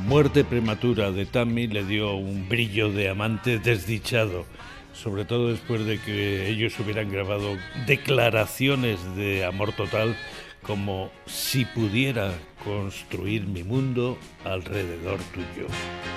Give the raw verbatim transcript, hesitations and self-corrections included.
muerte prematura de Tammy le dio un brillo de amante desdichado, sobre todo después de que ellos hubieran grabado declaraciones de amor total como si pudiera construir mi mundo alrededor tuyo.